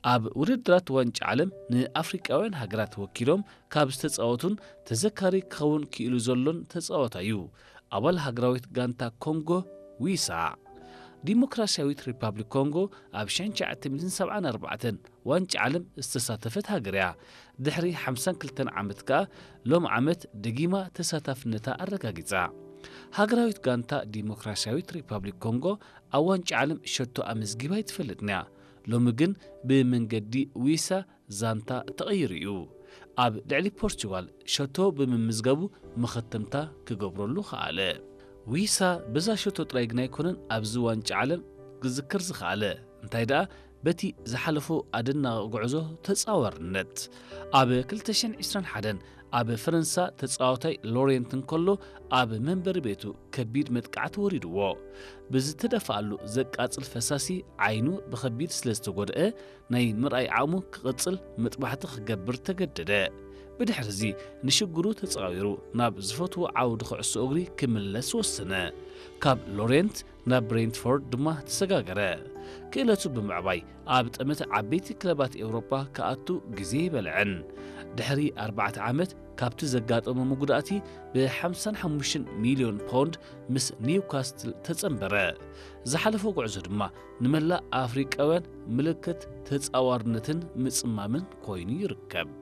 ኣብ ውድድራት ዋንጫ ዓለም ንኣፍሪቃውያን ሃገራት ወኪሎም ካብ ዝተጻወቱን ተዘካሪ ክኸውን ክኢሉ ዘሎን ተጻዋታዩ ኣባል ሃገራዊት ጋንታ ኮንጎ ዊሳ ዲሞክራሲያዊት ሪፐብሊክ ኮንጎ ኣብ 1974 ዋንጫ ዓለም ዝተሳተፈት ሃገር እያ ድሕሪ 52 ዓመት ከኣ ሎም ዓመት ደጊማ ተሳታፍነታ ኣረጋጊጻ ሃገራዊት ጋንታ ዲሞክራሲያዊት ሪፐብሊክ ኮንጎ ኣብ ዋንጫ ዓለም ሸቶ ኣመዝጊባ ይትፈልጥና ሎሚ ግን ብመንገዲ ዊሳ ዛንታ ተቐይሩ እዩ ኣብ ልዕሊ ፖርቹጋል ሸቶ ብምምዝገቡ መኸተምታ ክገብረሉ ኸኣለ ዊሳ በዛ ሸቶ ጥራይ ግን ኣይኮነን ኣብዚ ዋንጫ ዓለም ክዝክር ዝኸኣለ እንታይ ደኣ በቲ ዝሓለፎ ኣደናቂ ጉዕዞ ተጻዋርነት ኣብ 2021 ኣብ ፈረንሳ ተጻዋታይ ሎሬንት እንከሎ ኣብ መንበሪ ቤቱ ከቢድ መጥቃዕቲ ወሪድዎ ብዝተደፋኣሉ ዘቃጽል ፈሳሲ ዓይኑ ብኸቢድ ስለ ዝተጎድአ ናይ ምርኣይ ዓቕሙ ክቕጽል መጥባሕቲ ክገብር ተገደደ ብድሕሪዚ ንሽግሩ ተጻዊሩ ናብ ዝፈትዎ ዓውዲ ኩዕሶ እግሪ ክምለስ ወሰነ ካብ ሎሬንት ናብ ብሬንትፎርድ ድማ ተሰጋገረ ክእለቱ ብምዕባይ ኣብ ጠመተ ዓበይቲ ክለባት ኤውሮፓ ከኣቱ ግዜ ይበልዐን ድሕሪ 4 ዓመት ካብቲ ዘጋጠመ መጉዳእቲ ብ55 ሚልዮን ፓውንድ ምስ ኒውካስትል ተጸንበረ ዝሓለፈ ጉዕዞ ድማ ንመላእ ኣፍሪቃውያን ምልክት ተጻዋርነትን ምጽማምን ኮይኑ ይርከብ